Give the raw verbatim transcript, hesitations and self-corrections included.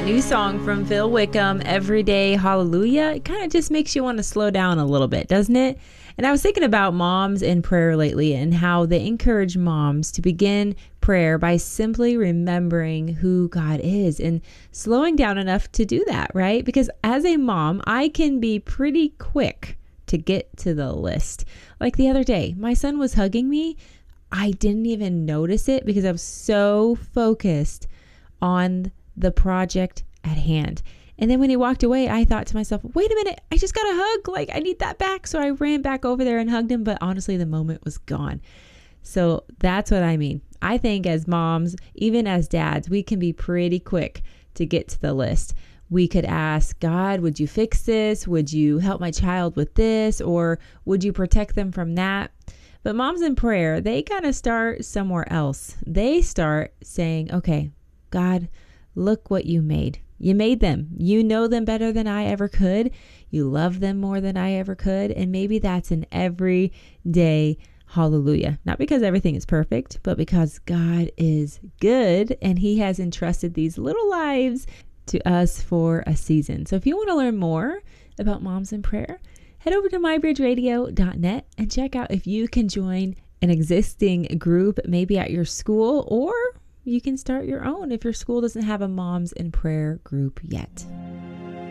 That new song from Phil Wickham, Everyday Hallelujah, it kind of just makes you want to slow down a little bit, doesn't it? And I was thinking about moms in prayer lately and how they encourage moms to begin prayer by simply remembering who God is and slowing down enough to do that, right? Because as a mom, I can be pretty quick to get to the list. Like the other day, my son was hugging me. I didn't even notice it because I was so focused on the project at hand. And then when he walked away, I thought to myself, wait a minute, I just got a hug. Like, I need that back. So I ran back over there and hugged him. But honestly, the moment was gone. So that's what I mean. I think as moms, even as dads, we can be pretty quick to get to the list. We could ask, God, would you fix this? Would you help my child with this? Or would you protect them from that? But moms in prayer, they kind of start somewhere else. They start saying, okay, God, look what you made. You made them. You know them better than I ever could. You love them more than I ever could. And maybe that's an everyday hallelujah. Not because everything is perfect, but because God is good and he has entrusted these little lives to us for a season. So if you want to learn more about moms in prayer, head over to my bridge radio dot net and check out if you can join an existing group, maybe at your school, or you can start your own if your school doesn't have a Moms in Prayer group yet.